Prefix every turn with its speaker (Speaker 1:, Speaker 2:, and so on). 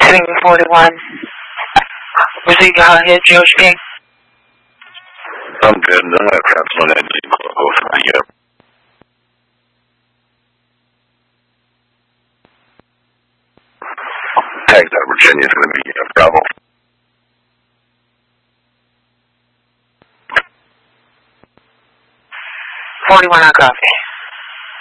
Speaker 1: Swing 41. Receive your hot hit, George King.
Speaker 2: I'm good. I'm going to craft one engine over the year. Tags out of Virginia is going to be Bravo.
Speaker 1: .41 on copy.